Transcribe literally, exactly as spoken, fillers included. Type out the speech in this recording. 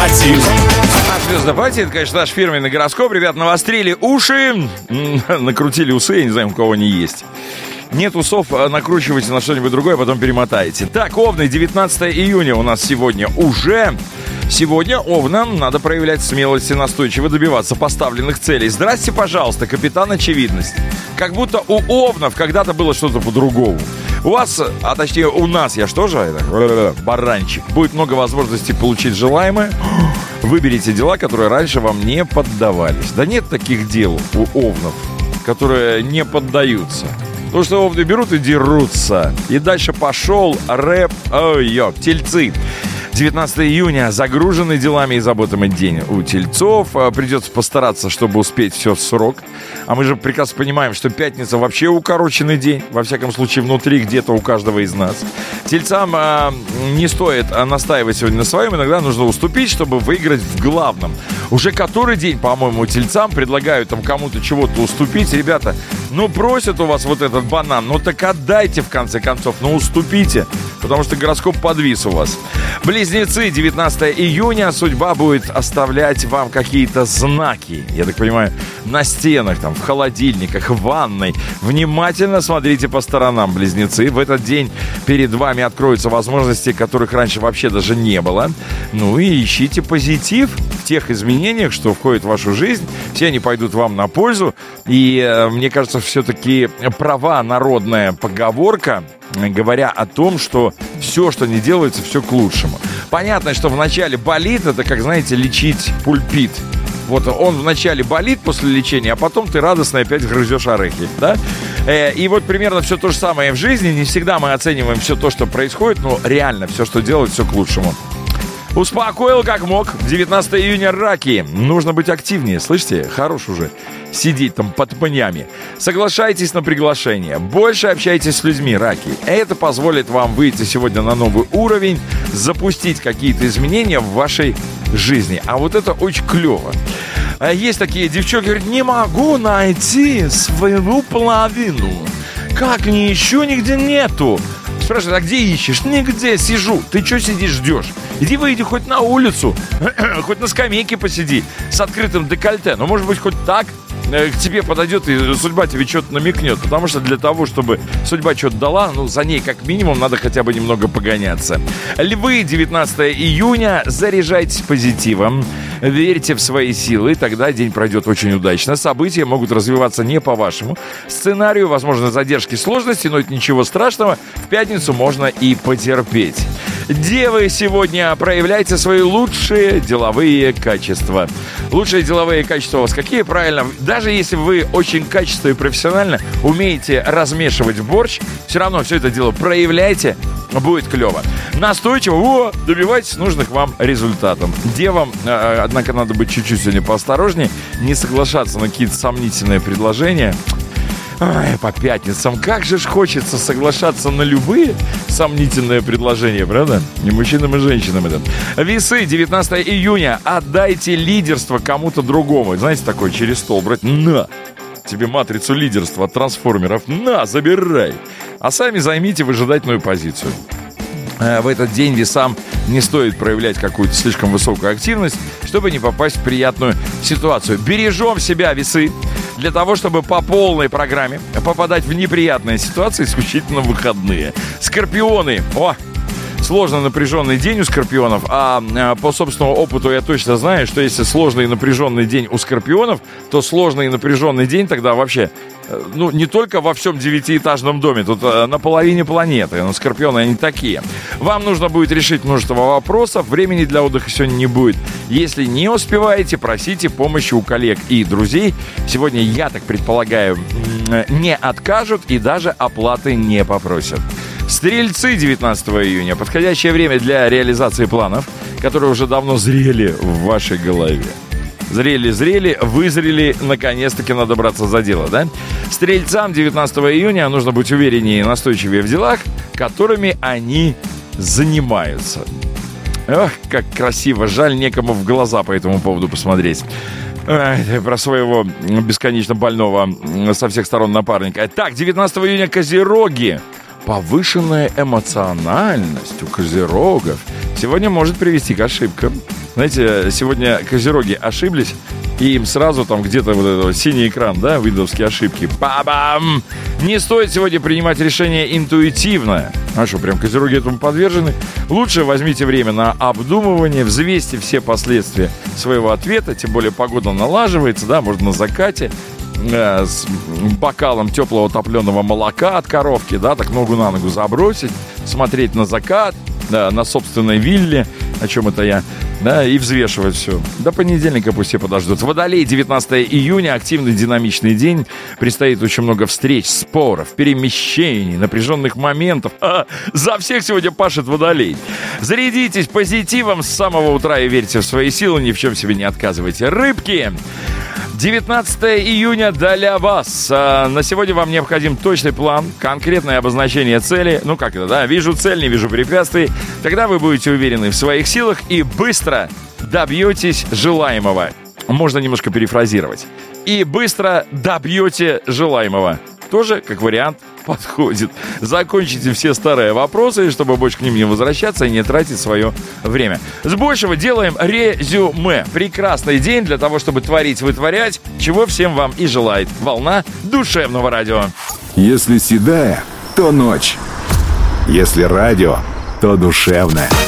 пати. А звездная пати, это, конечно, наш фирменный гороскоп. Ребят, навострили уши, накрутили усы, я не знаю, у кого они есть. Нет усов, накручивайте на что-нибудь другое, потом перемотаете. Так, Овны, девятнадцатое июня у нас сегодня уже. Сегодня Овнам надо проявлять смелость и настойчиво добиваться поставленных целей. Здрасте, пожалуйста, капитан Очевидность. Как будто у Овнов когда-то было что-то по-другому. У вас, а точнее у нас, я что же это? Баранчик. Будет много возможностей получить желаемое. Выберите дела, которые раньше вам не поддавались. Да нет таких дел у Овнов, которые не поддаются. Потому что Овны берут и дерутся. И дальше пошел рэп. Ой-ё, тельцы. девятнадцатое июня. Загруженный делами и заботами день у тельцов. Придется постараться, чтобы успеть все в срок. А мы же прекрасно понимаем, что пятница вообще укороченный день. Во всяком случае, внутри где-то у каждого из нас. Тельцам а, не стоит настаивать сегодня на своем. Иногда нужно уступить, чтобы выиграть в главном. Уже который день, по-моему, тельцам предлагают там кому-то чего-то уступить. Ребята, ну просят у вас вот этот банан, ну так отдайте в конце концов, ну уступите. Потому что гороскоп подвис у вас. Близнецы, девятнадцатое июня. Судьба будет оставлять вам какие-то знаки. Я так понимаю, на стенах, там, в холодильниках, в ванной. Внимательно смотрите по сторонам, близнецы. В этот день перед вами откроются возможности, которых раньше вообще даже не было. Ну и ищите позитив в тех изменениях, что входят в вашу жизнь. Все они пойдут вам на пользу. И э, мне кажется, все-таки права народная поговорка, говоря о том, что все, что не делается, все к лучшему. Понятно, что вначале болит, это, как, знаете, лечить пульпит. Вот он вначале болит после лечения, а потом ты радостно опять грызешь орехи, да? И вот примерно все то же самое в жизни. Не всегда мы оцениваем все то, что происходит, но реально все, что делать, все к лучшему. Успокоил как мог. девятнадцатое июня, раки. Нужно быть активнее, слышите? Хорош уже сидеть там под пнями. Соглашайтесь на приглашение. Больше общайтесь с людьми, раки. Это позволит вам выйти сегодня на новый уровень, запустить какие-то изменения в вашей жизни. А вот это очень клево. Есть такие девчонки, говорят, не могу найти свою половину. Как, ни ищу, нигде нету. Спрашивают, а где ищешь? Нигде, сижу. Ты что сидишь, ждешь? Иди выйди хоть на улицу, хоть на скамейке посиди с открытым декольте. Ну, может быть, хоть так к тебе подойдет и судьба тебе что-то намекнет. Потому что для того, чтобы судьба что-то дала, ну, за ней как минимум надо хотя бы немного погоняться. Львы, девятнадцатое июня, заряжайтесь позитивом, верьте в свои силы, тогда день пройдет очень удачно. События могут развиваться не по вашему сценарию, возможно, задержки, сложности, но это ничего страшного. В пятницу можно и потерпеть. Девы, сегодня проявляйте свои лучшие деловые качества. Лучшие деловые качества у вас какие? Правильно, даже если вы очень качественно и профессионально умеете размешивать борщ, все равно все это дело проявляйте, будет клево. Настойчиво, о, добивайтесь нужных вам результатов. Девам, э, однако, надо быть чуть-чуть сегодня поосторожнее, не соглашаться на какие-то сомнительные предложения. Ой, по пятницам. Как же ж хочется соглашаться на любые сомнительные предложения, правда? И мужчинам, и женщинам это. Весы, девятнадцатое июня. Отдайте лидерство кому-то другому. Знаете, такое через стол брать. На! Тебе матрицу лидерства от трансформеров. На, забирай! А сами займите выжидательную позицию. В этот день весам не стоит проявлять какую-то слишком высокую активность, чтобы не попасть в приятную ситуацию. Бережем себя, весы, для того, чтобы по полной программе попадать в неприятные ситуации исключительно в выходные. Скорпионы. О! Сложно напряженный день у скорпионов, а по собственному опыту я точно знаю, что если сложный и напряженный день у скорпионов, то сложный и напряженный день тогда вообще, ну, не только во всем девятиэтажном доме, тут на половине планеты, но скорпионы они такие. Вам нужно будет решить множество вопросов, времени для отдыха сегодня не будет. Если не успеваете, просите помощи у коллег и друзей. Сегодня, я так предполагаю, не откажут и даже оплаты не попросят. Стрельцы, девятнадцатое июня. Подходящее время для реализации планов, которые уже давно зрели в вашей голове. Зрели-зрели, вызрели, наконец-таки надо браться за дело, да? Стрельцам девятнадцатое июня нужно быть увереннее и настойчивее в делах, которыми они занимаются. Ох, как красиво. Жаль, некому в глаза по этому поводу посмотреть. Ой, про своего бесконечно больного со всех сторон напарника. Так, девятнадцатое июня, козероги. повышенная эмоциональность у козерогов сегодня может привести к ошибкам. Знаете, сегодня козероги ошиблись, и им сразу там где-то вот этот вот синий экран, да, виндовские ошибки. Ба-бам! Не стоит сегодня принимать решение интуитивно. А что, прям козероги этому подвержены? Лучше возьмите время на обдумывание, взвесьте все последствия своего ответа, тем более погода налаживается, да, может на закате, э, с бокалом теплого топленого молока от коровки, да, так ногу на ногу забросить, смотреть на закат, да, на собственной вилле, о чем это я, да, и взвешивать все. До понедельника пусть все подождут. Водолей, девятнадцатого июня, активный динамичный день. Предстоит очень много встреч, споров, перемещений, напряженных моментов. А, за всех сегодня пашет Водолей. Зарядитесь позитивом с самого утра и верьте в свои силы, ни в чем себе не отказывайте. Рыбки, девятнадцатого июня для вас. А, на сегодня вам необходим точный план, конкретное обозначение цели. Ну как это, да? Вижу цель, не вижу препятствий. Тогда вы будете уверены в своих силах и быстро добьетесь желаемого. Можно немножко перефразировать. И быстро добьете желаемого. Тоже, как вариант, подходит. Закончите все старые вопросы, чтобы больше к ним не возвращаться и не тратить свое время. С большего делаем резюме. Прекрасный день для того, чтобы творить, вытворять, чего всем вам и желает волна душевного радио. Если седая, то ночь. Если радио, то душевная.